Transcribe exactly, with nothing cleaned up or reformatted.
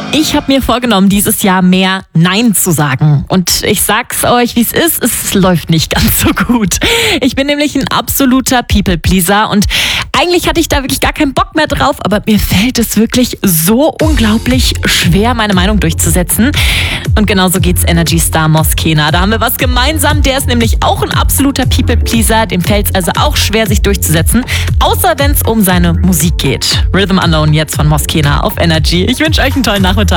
Ich habe mir vorgenommen, dieses Jahr mehr Nein zu sagen. Und ich sag's euch, wie es ist, es läuft nicht ganz so gut. Ich bin nämlich ein absoluter People-Pleaser und eigentlich hatte ich da wirklich gar keinen Bock mehr drauf, aber mir fällt es wirklich so unglaublich schwer, meine Meinung durchzusetzen. Und genauso geht's Energy Star Mosquena. Da haben wir was gemeinsam. Der ist nämlich auch ein absoluter People-Pleaser. Dem fällt es also auch schwer, sich durchzusetzen. Außer wenn es um seine Musik geht. Rhythm Unknown jetzt von Mosquena auf Energy. Ich wünsche euch einen tollen Nachmittag.